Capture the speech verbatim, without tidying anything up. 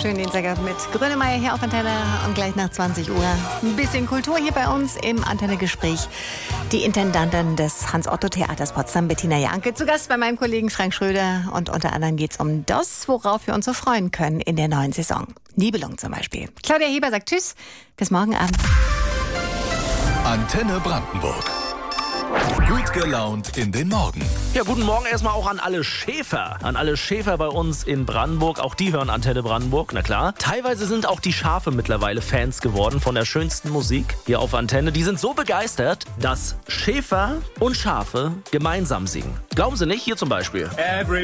schönen Dienstag mit Grönemeyer hier auf Antenne und gleich nach zwanzig Uhr ein bisschen Kultur hier bei uns im Antenne-Gespräch. Die Intendantin des Hans-Otto-Theaters Potsdam, Bettina Janke, zu Gast bei meinem Kollegen Frank Schröder. Und unter anderem geht es um das, worauf wir uns so freuen können in der neuen Saison. Nibelung zum Beispiel. Claudia Heber sagt Tschüss, bis morgen Abend. Antenne Brandenburg. Gut gelaunt in den Morgen. Ja, guten Morgen erstmal auch an alle Schäfer. An alle Schäfer bei uns in Brandenburg. Auch die hören Antenne Brandenburg, na klar. Teilweise sind auch die Schafe mittlerweile Fans geworden von der schönsten Musik hier auf Antenne. Die sind so begeistert, dass Schäfer und Schafe gemeinsam singen. Glauben Sie nicht? Hier zum Beispiel. Everybody